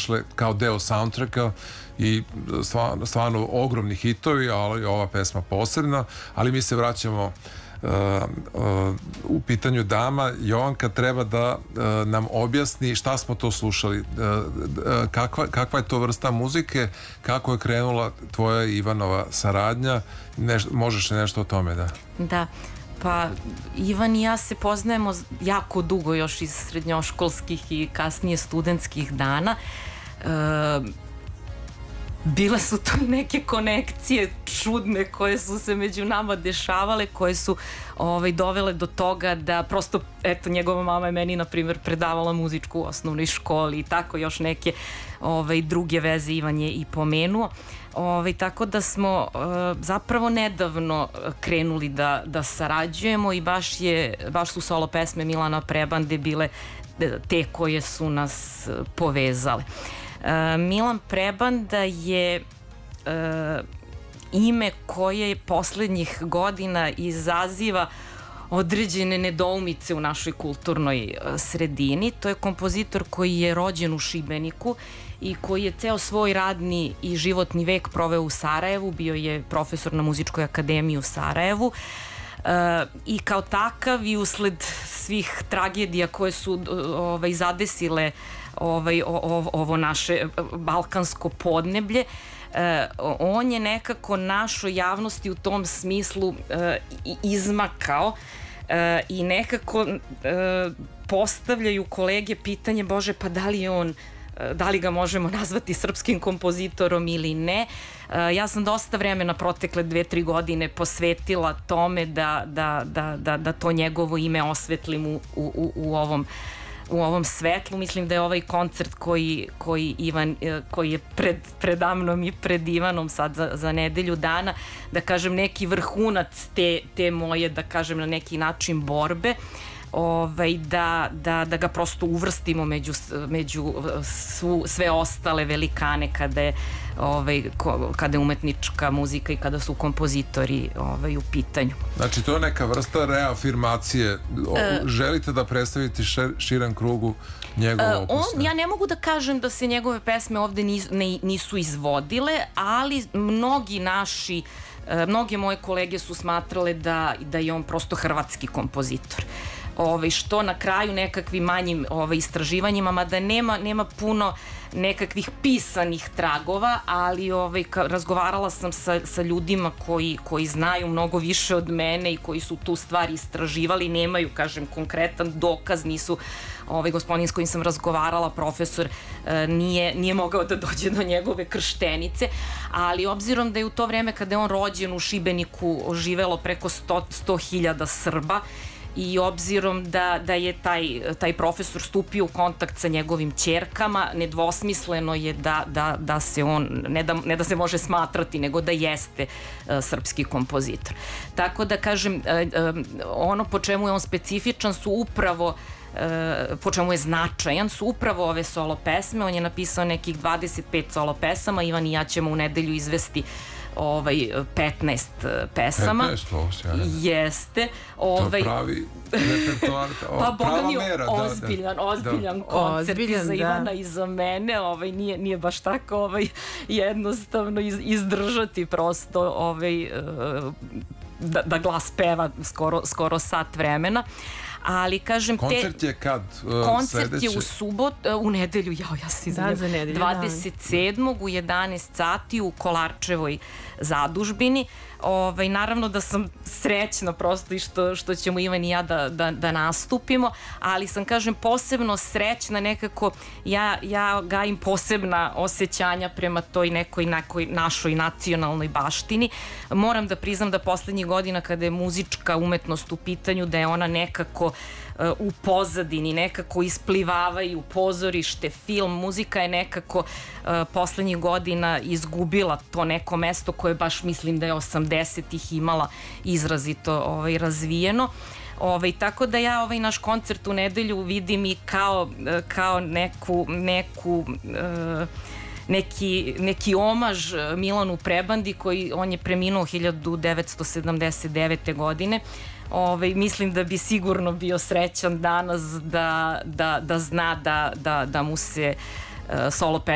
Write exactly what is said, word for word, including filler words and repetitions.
izašle kao deo soundtracka i stvarno, stvarno ogromni hitovi, ali ova pesma posebna, ali mi se vraćamo Uh, uh, u pitanju dama. Jovanka treba da uh, nam objasni šta smo to slušali, uh, uh, kakva, kakva je to vrsta muzike, kako je krenula tvoja Ivanova saradnja, Neš, možeš li nešto o tome da? Da, pa Ivan i ja se poznajemo jako dugo, još iz srednjoškolskih i kasnije studentskih dana. uh, Bile su to neke konekcije čudne koje su se među nama dešavale, koje su ovaj, dovele do toga da prosto, eto, njegova mama je meni, na primjer, predavala muzičku u osnovnoj školi i tako još neke ovaj, druge veze Ivan je i pomenuo. Ovaj, tako da smo uh, zapravo nedavno krenuli da, da sarađujemo i baš, je, baš su solo pesme Milana Prebande bile te koje su nas povezale. Uh, Milan Prebanda je uh, ime koje poslednjih godina izaziva određene nedoumice u našoj kulturnoj uh, sredini. To je kompozitor koji je rođen u Šibeniku i koji je ceo svoj radni i životni vek proveo u Sarajevu, bio je profesor na Muzičkoj akademiji u Sarajevu. Uh, i kao takav i usled svih tragedija koje su ovaj, zadesile ovaj, ovo, ovo naše balkansko podneblje, uh, on je nekako našoj javnosti u tom smislu uh, izmakao uh, i nekako uh, postavljaju kolege pitanje, Bože, pa da li je on da li ga možemo nazvati srpskim kompozitorom ili ne. Ja sam dosta vremena protekle dve, tri godine posvetila tome da, da, da, da, da to njegovo ime osvetlim u, u, u ovom u ovom svetlu. Mislim da je ovaj koncert koji, koji, Ivan, koji je pred, predamnom i pred Ivanom sad za, za nedelju dana, da kažem, neki vrhunac te, te moje, da kažem, na neki način borbe. Ovaj, da, da, da ga prosto uvrstimo među, među svu, sve ostale velikane kada je, ovaj, ko, kada je umetnička muzika i kada su kompozitori ovaj, u pitanju. Znači to je neka vrsta reafirmacije. O, uh, želite da predstavite šir, širan krugu njegove uh, opuse? On, ja ne mogu da kažem da se njegove pesme ovde nisu, ne, nisu izvodile, ali mnogi naši mnoge moje kolege su smatrale da, da je on prosto hrvatski kompozitor. Ove, što na kraju nekakvim manjim ove, istraživanjima, mada nema, nema puno nekakvih pisanih tragova, ali ove, ka, razgovarala sam sa, sa ljudima koji, koji znaju mnogo više od mene i koji su tu stvari istraživali, nemaju, kažem, konkretan dokaz, nisu, ovaj gospodin s kojim sam razgovarala, profesor, nije, nije mogao da dođe do njegove krštenice, ali obzirom da je u to vreme kada je on rođen u Šibeniku živelo preko sto hiljada Srba, i obzirom da, da je taj, taj profesor stupio u kontakt sa njegovim ćerkama, nedvosmisleno je da, da, da se on, ne da, ne da se može smatrati, nego da jeste uh, srpski kompozitor. Tako da kažem, uh, uh, ono po čemu je on specifičan su upravo Uh, po čemu je značajan su upravo ove solo pesme. On je napisao nekih dvadeset pet solo pesama, Ivan i ja ćemo u nedelju izvesti ovaj, petnaest pesama. petnaest, ovo sjajno. Jeste. Ovaj, to je pravi repertoar, pa boga mi mera, ozbiljan, da, ozbiljan da. koncert Ozbiljan, i za Ivana da. I za mene. Ovaj, nije, nije baš tako ovaj, jednostavno iz, izdržati prosto ovaj, da, da glas peva skoro, skoro sat vremena. Ali kažem, koncert te, je kad? Uh, koncert sledeće? je u subot, uh, u nedelju, jao, ja se izvijem, da, dvadeset sedmog u jedanaest sati u Kolarčevoj zadužbini. Ovaj, naravno da sam srećna prosto i što, što ćemo Ivan i ja da, da, da nastupimo, ali sam, kažem, posebno srećna nekako, ja, ja gajim posebna osjećanja prema toj nekoj, nekoj našoj nacionalnoj baštini. Moram da priznam da poslednjih godina kada je muzička umetnost u pitanju, da je ona nekako u pozadini, nekako isplivavaju pozorište, film, muzika je nekako uh, poslednjih godina izgubila to neko mesto koje baš mislim da je osamdesetih imala izrazito ovaj, razvijeno. Ovaj, tako da ja ovaj naš koncert u nedelju vidim i kao, kao neku, neku uh, neki, neki omaž Milanu Prebandi, koji on je preminuo hiljadu devetsto sedamdeset devete. godine. Ove, mislim da bi sigurno bio srećan danas da, da, da zna da, da, da mu se uh, solo